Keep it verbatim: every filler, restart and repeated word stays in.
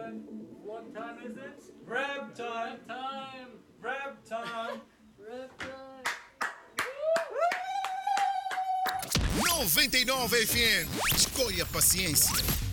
When, what time is it? Rap time! Rap time! Rap time! Rap time! noventa e nove F M. Escolha paciência.